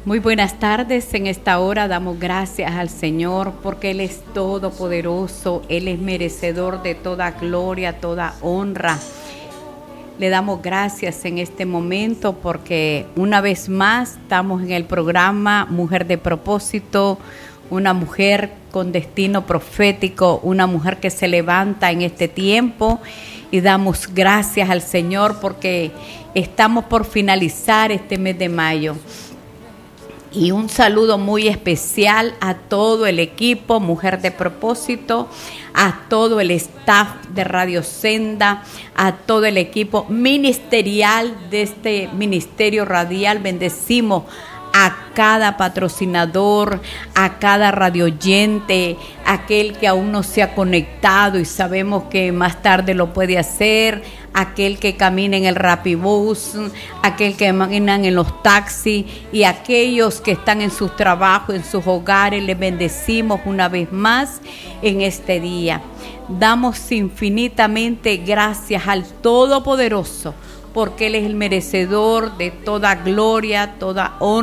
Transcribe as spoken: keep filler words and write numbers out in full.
Muy buenas tardes. En esta hora damos gracias al Señor porque Él es todopoderoso, Él es merecedor de toda gloria, toda honra. Le damos gracias en este momento porque una vez más estamos en el programa Mujer de Propósito, una mujer con destino profético, una mujer que se levanta en este tiempo, y damos gracias al Señor porque estamos por finalizar este mes de mayo. Y un saludo muy especial a todo el equipo Mujer de Propósito, a todo el staff de Radio Senda, a todo el equipo ministerial de este ministerio radial. Bendecimos a cada patrocinador, a cada radioyente, aquel que aún no se ha conectado y sabemos que más tarde lo puede hacer, aquel que camina en el Rapibus, aquel que camina en los taxis y aquellos que están en sus trabajos, en sus hogares. Les bendecimos una vez más en este día. Damos infinitamente gracias al Todopoderoso porque Él es el merecedor de toda gloria, toda honra